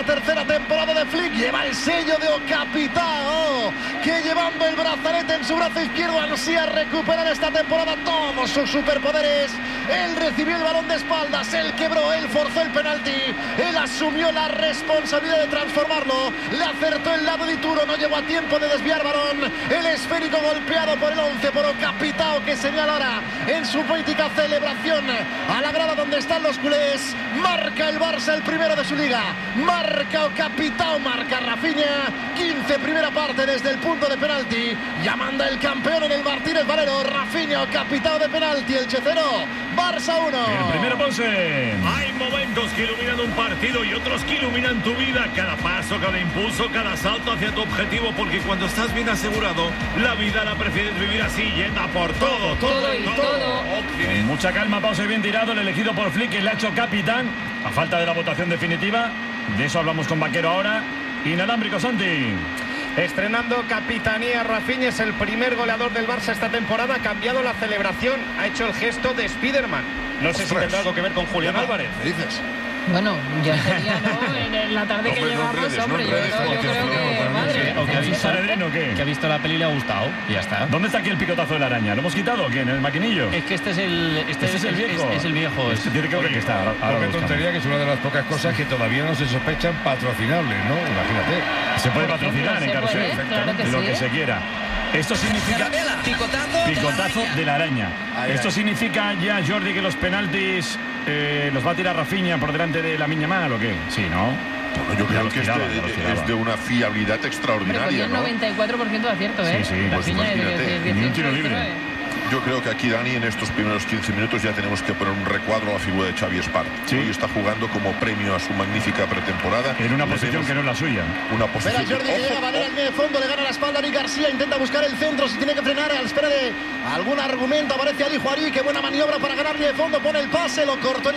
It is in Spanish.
la tercera temporada de Flick. Lleva el sello de Capitao, que llevando el brazalete en su brazo izquierdo ansía recuperar esta temporada todos sus superpoderes. Él recibió el balón de espaldas, él quebró, él forzó el penalti, él asumió la responsabilidad de transformarlo, le acertó el lado de Ituro, no llegó a tiempo de desviar balón. El esférico golpeado por el 11 por Capitao, que señala ahora en su política celebración a la grada donde están los culés. Marca el Barça, el primero de su liga. Marca Capitao, marca Rafinha. 15 primera parte desde el punto de penalti. Llamando el campeón en el Martínez Valero. Rafinha, Capitao de penalti. El 0, Barça 1. El primero, Ponce. Hay momentos que iluminan un partido y otros que iluminan tu vida. Cada paso, cada impulso, cada salto hacia tu objetivo. Porque cuando estás bien asegurado, la vida la prefieres vivir así, yendo por todo. Con mucha calma, Ponce, bien tirado. El elegido por Flick, que le ha hecho capitán. A falta de la votación definitiva. De eso hablamos con Vaquero ahora. Inalámbrico, Santi. Estrenando capitanía, Rafinha es el primer goleador del Barça esta temporada. Ha cambiado la celebración, ha hecho el gesto de Spiderman. No sé si tendrá algo que ver con Julián Álvarez. ¿Qué dices? Bueno, ya sería, ¿no? En la tarde que llevamos, hombre, yo creo que... Madre. ¿O que ha visto la peli y le ha gustado? Y ya está. ¿Dónde está aquí el picotazo de la araña? ¿Lo hemos quitado o qué? ¿En el maquinillo? Es que este es el viejo. Es el viejo. Este tiene que ver que está. Qué tontería, que es una de las pocas cosas que todavía no se sospechan patrocinables, ¿no? Imagínate. Se puede patrocinar en Carrusel, lo que se quiera. Esto significa picotazo de la araña. Esto significa ya, Jordi, que los penaltis los va a tirar Rafinha por delante de Lamine Yamal, ¿o qué? Sí, ¿no? Bueno, yo creo que es de una fiabilidad extraordinaria, ¿no? 94% de acierto, ¿eh? Sí, pues imagínate. Ni un tiro libre. Yo creo que aquí, Dani, en estos primeros 15 minutos ya tenemos que poner un recuadro a la figura de Xavi Espart. Sí. Hoy está jugando como premio a su magnífica pretemporada. En una posición que no es la suya. Una posición. Espera Jordi, que llega Valera en medio de fondo, le gana la espalda a Eric García, intenta buscar el centro, si tiene que frenar a la espera de algún argumento. Aparece Ali Juarí, qué buena maniobra para ganar de fondo, pone el pase, lo cortó.